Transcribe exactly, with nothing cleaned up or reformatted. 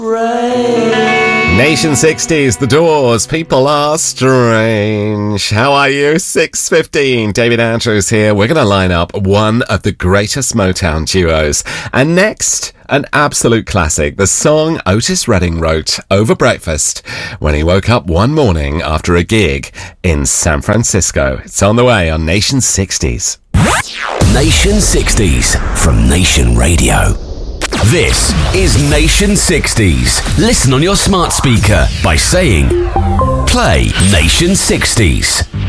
Nation sixties, The Doors, People Are Strange. How are you? six fifteen, David Andrews here. We're going to line up one of the greatest Motown duos. And next, an absolute classic, the song Otis Redding wrote over breakfast when he woke up one morning after a gig in San Francisco. It's on the way on Nation sixties. Nation sixties from Nation Radio. This is Nation sixties. Listen on your smart speaker by saying, play Nation sixties.